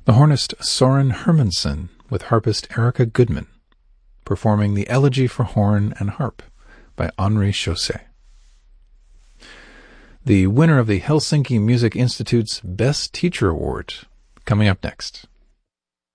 The hornist Soren Hermansen with harpist Erica Goodman, performing the Elegy for Horn and Harp by Henri Chausset. The winner of the Helsinki Music Institute's Best Teacher Award, coming up next.